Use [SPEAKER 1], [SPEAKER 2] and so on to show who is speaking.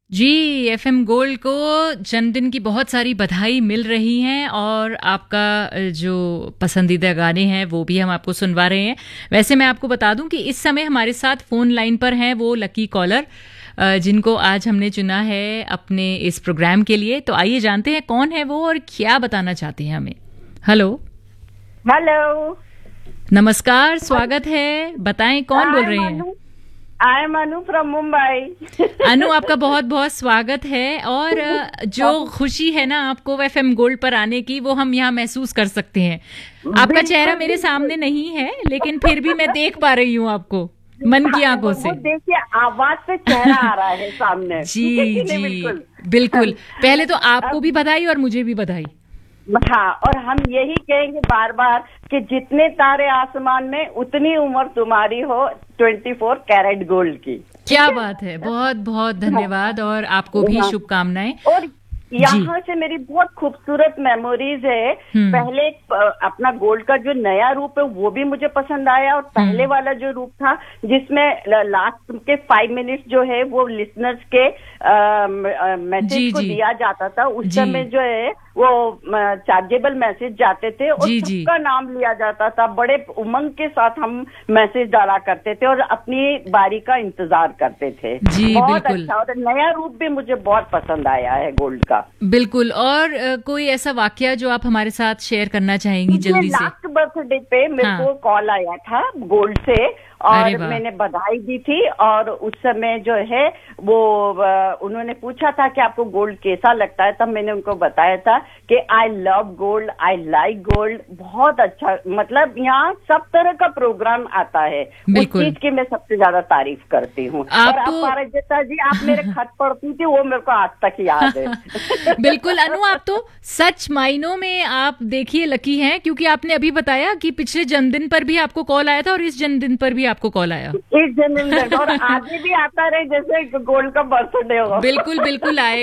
[SPEAKER 1] जी, FM gold को जन्मदिन की बहुत सारी बधाई मिल रही हैं और आपका जो पसंदीदा गाने हैं वो भी हम आपको सुनवा रहे हैं। वैसे मैं आपको बता दूं कि इस समय हमारे साथ फोन लाइन पर हैं वो लकी कॉलर जिनको आज हमने चुना है अपने इस प्रोग्राम के लिए। तो आइए जानते हैं कौन है वो और क्या बताना चाहते हैं हमें। हेलो
[SPEAKER 2] हेलो,
[SPEAKER 1] नमस्कार, स्वागत है। बताएं कौन बोल रहे हैं?
[SPEAKER 2] I am Anu from Mumbai.
[SPEAKER 1] अनु, आपका बहुत बहुत स्वागत है। और जो खुशी है ना आपको एफएम गोल्ड पर आने की, वो हम यहाँ महसूस कर सकते हैं। आपका चेहरा मेरे सामने नहीं है, लेकिन फिर भी मैं देख पा रही हूँ आपको मन की आंखों से।
[SPEAKER 2] देखिए, आवाज से चेहरा आ रहा है सामने।
[SPEAKER 1] जी जी, बिल्कुल। पहले तो आपको भी बधाई और मुझे भी बधाई।
[SPEAKER 2] हाँ, और हम यही कहेंगे बार बार कि जितने तारे आसमान में उतनी उम्र तुम्हारी हो 24 कैरेट गोल्ड की।
[SPEAKER 1] क्या बात है, बहुत बहुत धन्यवाद और आपको भी शुभकामनाएं।
[SPEAKER 2] और यहाँ से मेरी बहुत खूबसूरत मेमोरीज है। पहले अपना गोल्ड का जो नया रूप है वो भी मुझे पसंद आया, और पहले वाला जो रूप था जिसमें लास्ट के 5 मिनट जो है वो लिसनर्स के मैसेज को दिया जाता था। उस समय जो है वो चार्जेबल मैसेज जाते थे और सबका नाम लिया जाता था। बड़े उमंग के साथ हम मैसेज डाला करते थे और अपनी बारी का इंतजार करते थे। बहुत अच्छा, और नया रूप भी मुझे बहुत पसंद आया है गोल्ड का।
[SPEAKER 1] बिल्कुल। और कोई ऐसा वाकया जो आप हमारे साथ शेयर करना चाहेंगी जल्दी से?
[SPEAKER 2] लास्ट बर्थडे पे मेरे को कॉल आया था गोल्ड से और मैंने बधाई दी थी, और उस समय जो है वो उन्होंने पूछा था कि आपको गोल्ड कैसा लगता है। तब मैंने उनको बताया था कि I love gold, I like gold. बहुत अच्छा, मतलब यहाँ सब तरह का प्रोग्राम आता है, उस चीज की मैं सबसे ज्यादा तारीफ करती हूँ। और आप पारिजाता जी, आप मेरे खत पढ़ती थी, वो मेरे को आज तक याद है।
[SPEAKER 1] बिल्कुल अनु, आप तो सच मायनों में आप देखिए लकी हैं, क्योंकि आपने अभी बताया कि पिछले जन्मदिन पर भी आपको कॉल आया था और इस जन्मदिन पर भी आपको कॉल आया।
[SPEAKER 2] इस जन्मदिन और आगे भी आता रहे जैसे गोल्ड का बर्थडे हो।
[SPEAKER 1] बिल्कुल बिल्कुल आए।